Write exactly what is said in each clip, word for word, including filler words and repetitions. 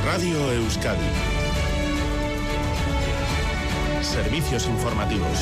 Radio Euskadi. Servicios informativos.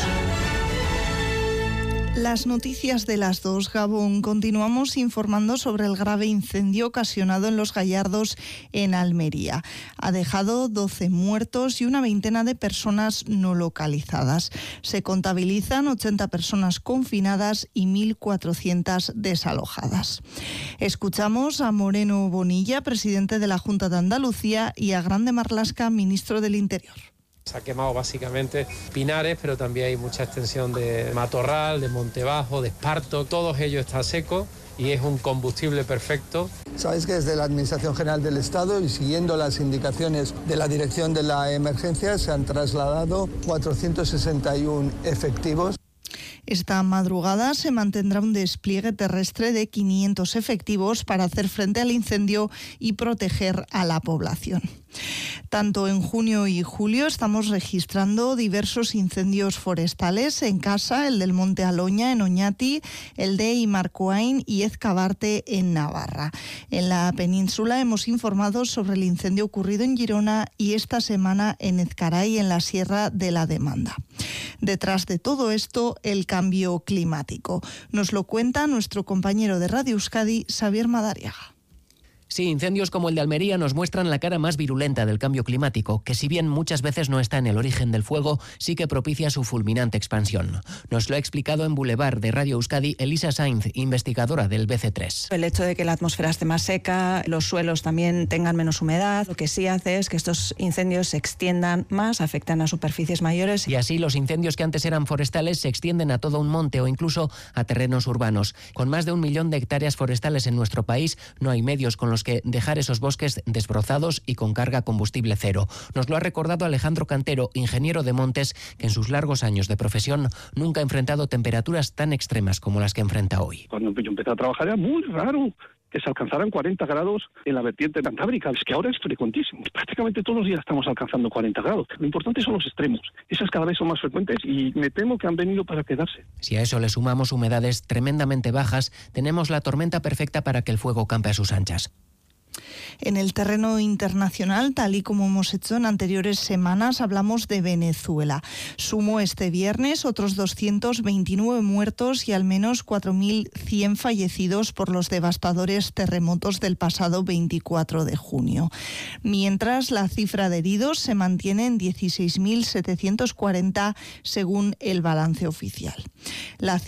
Las noticias de las dos, Gabón. Continuamos informando sobre el grave incendio ocasionado en Los Gallardos, en Almería. Ha dejado doce muertos y una veintena de personas no localizadas. Se contabilizan ochenta personas confinadas y mil cuatrocientas desalojadas. Escuchamos a Moreno Bonilla, presidente de la Junta de Andalucía, y a Grande Marlaska, ministro del Interior. Se ha quemado básicamente pinares, pero también hay mucha extensión de matorral, de monte bajo, de esparto. Todo ello está seco y es un combustible perfecto. Sabéis que desde la Administración General del Estado y siguiendo las indicaciones de la Dirección de la Emergencia se han trasladado cuatrocientos sesenta y uno efectivos. Esta madrugada se mantendrá un despliegue terrestre de quinientos efectivos para hacer frente al incendio y proteger a la población. Tanto en junio y julio estamos registrando diversos incendios forestales en Casa, el del Monte Aloña en Oñati, el de Imarcoain y Ezcabarte en Navarra. En la península hemos informado sobre el incendio ocurrido en Girona y esta semana en Ezcaray, en la Sierra de la Demanda. Detrás de todo esto, el cambio climático. Nos lo cuenta nuestro compañero de Radio Euskadi, Xavier Madariaga. Sí, incendios como el de Almería nos muestran la cara más virulenta del cambio climático, que si bien muchas veces no está en el origen del fuego, sí que propicia su fulminante expansión. Nos lo ha explicado en Boulevard de Radio Euskadi Elisa Sainz, investigadora del B C tres. El hecho de que la atmósfera esté más seca, los suelos también tengan menos humedad, lo que sí hace es que estos incendios se extiendan más, afectan a superficies mayores. Y así los incendios que antes eran forestales se extienden a todo un monte o incluso a terrenos urbanos. Con más de un millón de hectáreas forestales en nuestro país, no hay medios con los que dejar esos bosques desbrozados y con carga combustible cero. Nos lo ha recordado Alejandro Cantero, ingeniero de montes, que en sus largos años de profesión nunca ha enfrentado temperaturas tan extremas como las que enfrenta hoy. Cuando yo empecé a trabajar era muy raro que se alcanzaran cuarenta grados en la vertiente cantábrica. Es que ahora es frecuentísimo. Prácticamente todos los días estamos alcanzando cuarenta grados. Lo importante son los extremos. Esas cada vez son más frecuentes y me temo que han venido para quedarse. Si a eso le sumamos humedades tremendamente bajas, tenemos la tormenta perfecta para que el fuego campe a sus anchas. En el terreno internacional, tal y como hemos hecho en anteriores semanas, hablamos de Venezuela. Sumó este viernes otros doscientos veintinueve muertos y al menos cuatro mil cien fallecidos por los devastadores terremotos del pasado veinticuatro de junio. Mientras, la cifra de heridos se mantiene en dieciséis mil setecientos cuarenta según el balance oficial. La